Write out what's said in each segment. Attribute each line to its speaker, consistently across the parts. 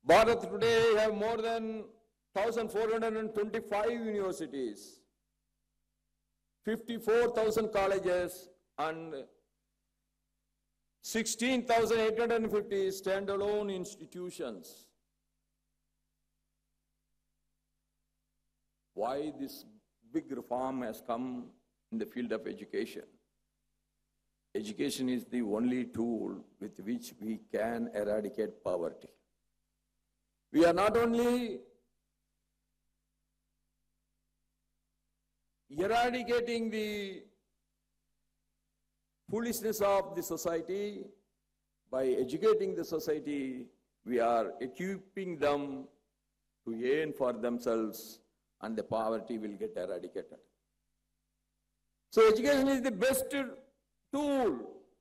Speaker 1: Bharat today have more than 1,425 universities, 54,000 colleges, and 16,850 standalone institutions. Why this big reform has come in the field of education? Education is the only tool with which we can eradicate poverty. We are not only eradicating the foolishness of the society, by educating the society, we are equipping them to earn for themselves, and the poverty will get eradicated. So education is the best tool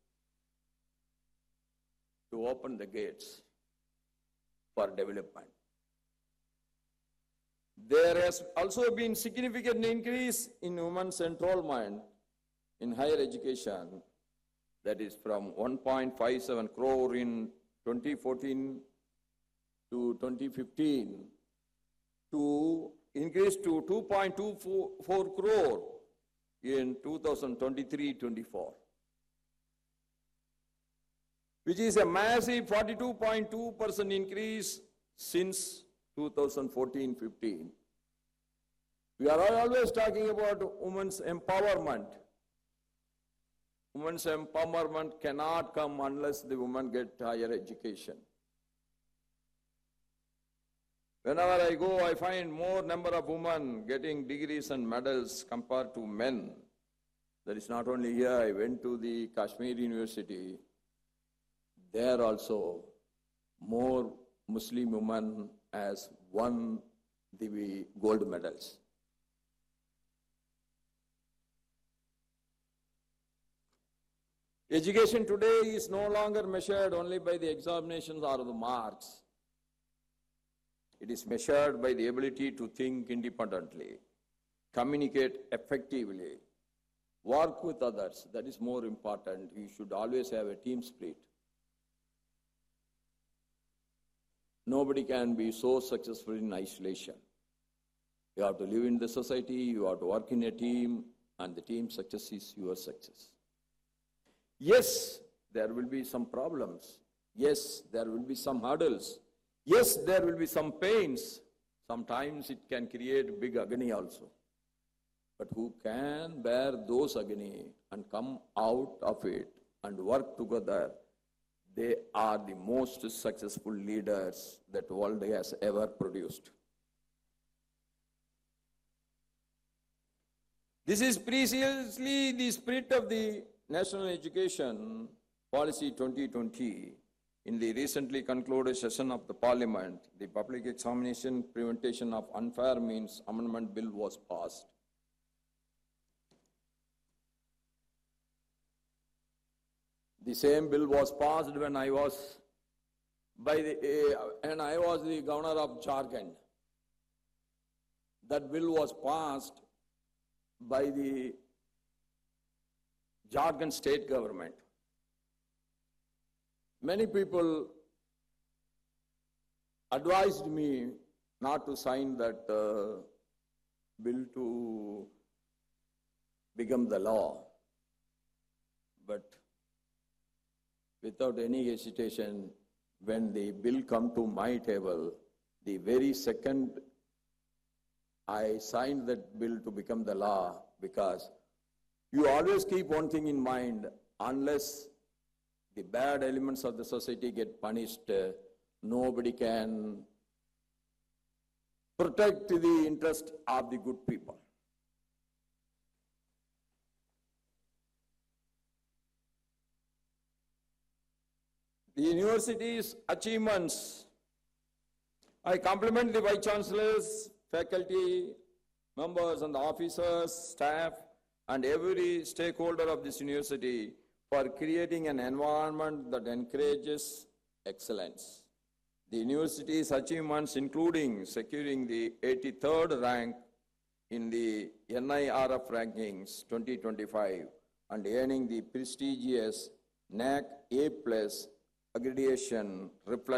Speaker 1: to open the gates for development. There has also been significant increase in women's enrollment in higher education, that is from 1.57 crore in 2014 to 2015 to increase to 2.24 crore in 2023-24, which is a massive 42.2% increase since 2014-15. We are always talking about women's empowerment. Women's empowerment cannot come unless the women get higher education. Whenever I go, I find more number of women getting degrees and medals compared to men. That is not only here. I went to the Kashmir University. There also, more Muslim women has won the gold medals. Education today is no longer measured only by the examinations or the marks. It is measured by the ability to think independently, communicate effectively, work with others. That is more important. You should always have a team spirit. Nobody can be so successful in isolation. You have to live in the society, you have to work in a team, and the team success is your success. Yes, there will be some problems. Yes, there will be some hurdles. Yes, there will be some pains. Sometimes it can create big agony also. But who can bear those agony and come out of it and work together, they are the most successful leaders that the world has ever produced. This is precisely the spirit of the National Education Policy 2020. In the recently concluded session of the Parliament, the Public Examination Prevention of Unfair Means Amendment Bill was passed. The same bill was passed when I was the governor of Jharkhand. That bill was passed by the Jharkhand state government. Many people advised me not to sign that bill to become the law. But without any hesitation, when the bill come to my table, the very second I signed that bill to become the law, because you always keep one thing in mind: unless the bad elements of the society get punished, nobody can protect the interest of the good people. The university's achievements, I compliment the Vice Chancellors, faculty, members and officers, staff, and every stakeholder of this university for creating an environment that encourages excellence. The university's achievements, including securing the 83rd rank in the NIRF rankings 2025 and earning the prestigious NAAC A+ accreditation, reflect